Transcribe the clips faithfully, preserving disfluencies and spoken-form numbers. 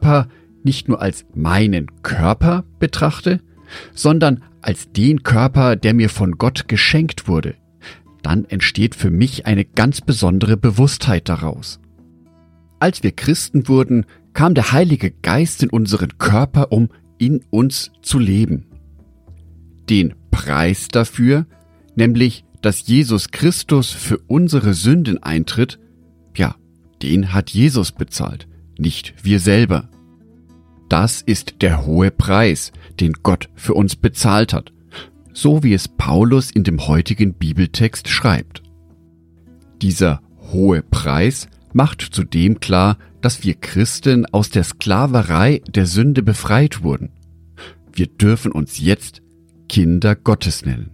Körper nicht nur als meinen Körper betrachte, sondern als den Körper, der mir von Gott geschenkt wurde, dann entsteht für mich eine ganz besondere Bewusstheit daraus. Als wir Christen wurden, kam der Heilige Geist in unseren Körper, um in uns zu leben. Den Preis dafür, nämlich dass Jesus Christus für unsere Sünden eintritt, ja, den hat Jesus bezahlt, nicht wir selber. Das ist der hohe Preis, den Gott für uns bezahlt hat, so wie es Paulus in dem heutigen Bibeltext schreibt. Dieser hohe Preis macht zudem klar, dass wir Christen aus der Sklaverei der Sünde befreit wurden. Wir dürfen uns jetzt Kinder Gottes nennen.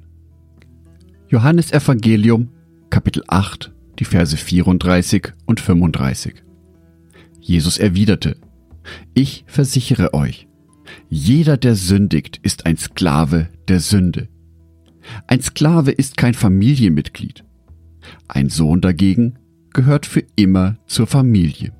Johannesevangelium, Kapitel acht, die Verse vierunddreißig und fünfunddreißig. Jesus erwiderte: Ich versichere euch, jeder, der sündigt, ist ein Sklave der Sünde. Ein Sklave ist kein Familienmitglied. Ein Sohn dagegen gehört für immer zur Familie.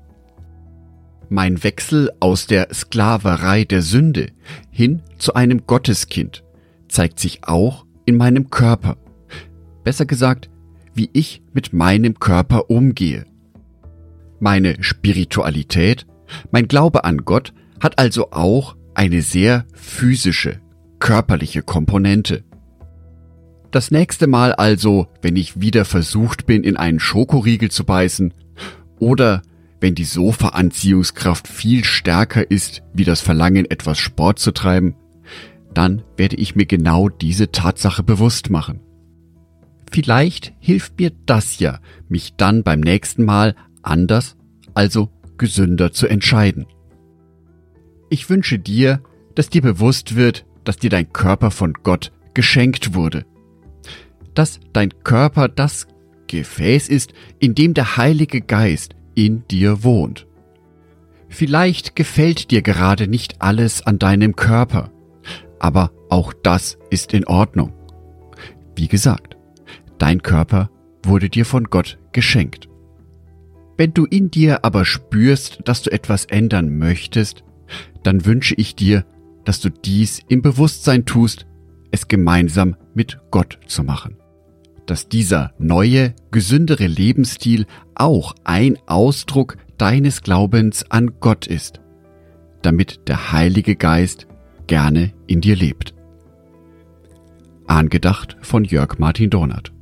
Mein Wechsel aus der Sklaverei der Sünde hin zu einem Gotteskind zeigt sich auch in meinem Körper. Besser gesagt, wie ich mit meinem Körper umgehe. Meine Spiritualität, mein Glaube an Gott hat also auch eine sehr physische, körperliche Komponente. Das nächste Mal also, wenn ich wieder versucht bin, in einen Schokoriegel zu beißen, oder wenn die Sofa-Anziehungskraft viel stärker ist, wie das Verlangen, etwas Sport zu treiben, dann werde ich mir genau diese Tatsache bewusst machen. Vielleicht hilft mir das ja, mich dann beim nächsten Mal anders, also gesünder zu entscheiden. Ich wünsche dir, dass dir bewusst wird, dass dir dein Körper von Gott geschenkt wurde. Dass dein Körper das Gefäß ist, in dem der Heilige Geist in dir wohnt. Vielleicht gefällt dir gerade nicht alles an deinem Körper, aber auch das ist in Ordnung. Wie gesagt, dein Körper wurde dir von Gott geschenkt. Wenn du in dir aber spürst, dass du etwas ändern möchtest, dann wünsche ich dir, dass du dies im Bewusstsein tust, es gemeinsam mit Gott zu machen. Dass dieser neue, gesündere Lebensstil auch ein Ausdruck deines Glaubens an Gott ist, damit der Heilige Geist gerne in dir lebt. Angedacht von Jörg Martin Dohnert.